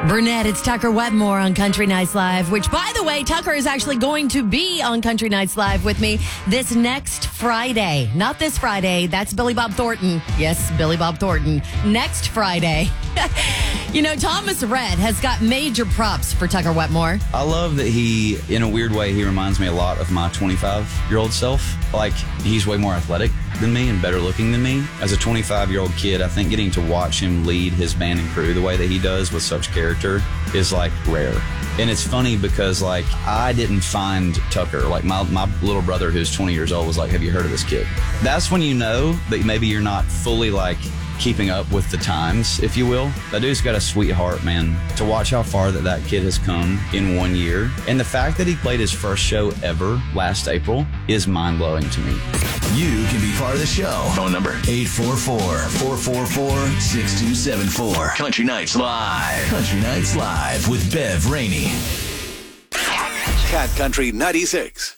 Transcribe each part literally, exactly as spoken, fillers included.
Burnett, it's Tucker Wetmore on Country Nights Live, which, by the way, Tucker is actually going to be on Country Nights Live with me this next Friday. Not this Friday. That's Billy Bob Thornton. Yes, Billy Bob Thornton. Next Friday. You know, Thomas Rhett has got major props for Tucker Wetmore. I love that he, in a weird way, he reminds me a lot of my twenty-five-year-old self. Like, he's way more athletic than me and better looking than me. As a twenty-five-year-old kid, I think getting to watch him lead his band and crew the way that he does with such character is, like, rare. And it's funny because, like, I didn't find Tucker. Like, my, my little brother, who's twenty years old, was like, have you heard of this kid? That's when you know that maybe you're not fully, like, keeping up with the times, if you will. That dude's got a sweet heart, man. To watch how far that that kid has come in one year. And the fact that he played his first show ever last April is mind-blowing to me. You can be part of the show. Phone number eight four four, four four four, six two seven four. Country Nights Live. Country Nights Live with Bev Rainey. Cat Country ninety-six.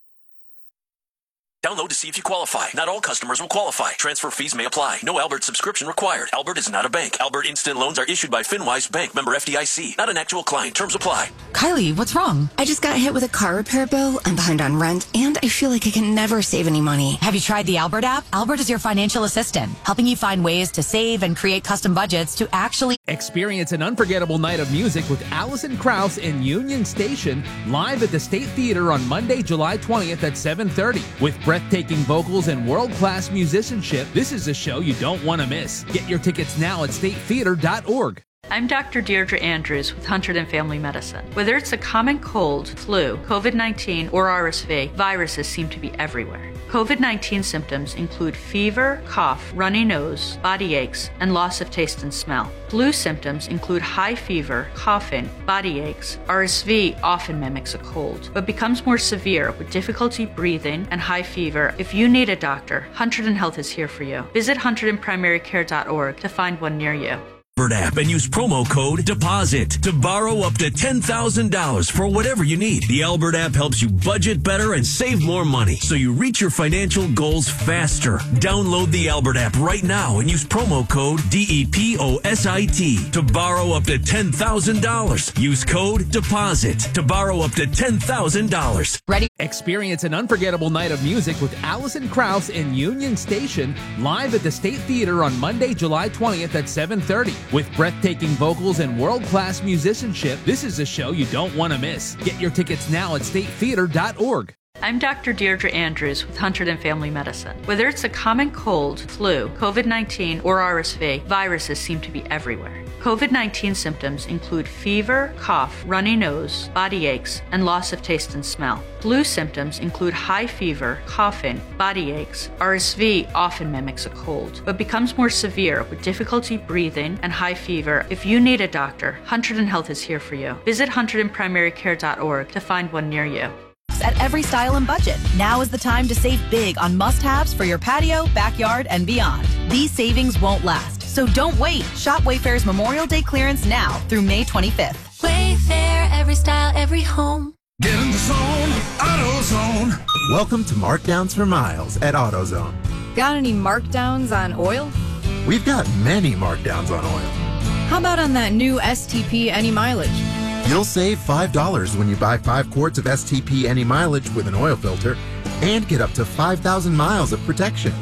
Download to see if you qualify. Not all customers will qualify. Transfer fees may apply. No Albert subscription required. Albert is not a bank. Albert Instant Loans are issued by FinWise Bank, member F D I C. Not an actual client. Terms apply. Kylie, what's wrong? I just got hit with a car repair bill. I'm behind on rent, and I feel like I can never save any money. Have you tried the Albert app? Albert is your financial assistant, helping you find ways to save and create custom budgets to actually experience an unforgettable night of music with Alison Krauss in Union Station, live at the State Theater on Monday, July twentieth at seven thirty. With breathtaking vocals and world-class musicianship, this is a show you don't want to miss. Get your tickets now at state theater dot org. I'm Doctor Deirdre Andrews with Hunter and Family Medicine. Whether it's a common cold, flu, COVID nineteen, or R S V, viruses seem to be everywhere. COVID nineteen symptoms include fever, cough, runny nose, body aches, and loss of taste and smell. Flu symptoms include high fever, coughing, body aches. R S V often mimics a cold, but becomes more severe with difficulty breathing and high fever. If you need a doctor, Hunterdon Health is here for you. Visit hunterdon primary care dot org to find one near you. Albert app and use promo code DEPOSIT to borrow up to ten thousand dollars for whatever you need. The Albert app helps you budget better and save more money so you reach your financial goals faster. Download the Albert app right now and use promo code D E P O S I T to borrow up to ten thousand dollars. Use code DEPOSIT to borrow up to ten thousand dollars. Ready? Experience an unforgettable night of music with Alison Krauss in Union Station, live at the State Theater on Monday, July twentieth at seven thirty. With breathtaking vocals and world-class musicianship, this is a show you don't want to miss. Get your tickets now at state theater dot org. I'm Doctor Deirdre Andrews with Hunterdon Family Medicine. Whether it's a common cold, flu, COVID nineteen, or R S V, viruses seem to be everywhere. COVID nineteen symptoms include fever, cough, runny nose, body aches, and loss of taste and smell. Flu symptoms include high fever, coughing, body aches. R S V often mimics a cold, but becomes more severe with difficulty breathing and high fever. If you need a doctor, Hunterdon Health is here for you. Visit hunterdon primary care dot org to find one near you. At every style and budget. Now is the time to save big on must-haves for your patio, backyard, and beyond. These savings won't last, so don't wait. Shop Wayfair's Memorial Day clearance now through May twenty-fifth. Wayfair, every style, every home. Get in the zone, AutoZone. Welcome to Markdowns for Miles at AutoZone. Got any markdowns on oil? We've got many markdowns on oil. How about on that new S T P Any Mileage? You'll save five dollars when you buy five quarts of S T P Any Mileage with an oil filter and get up to five thousand miles of protection.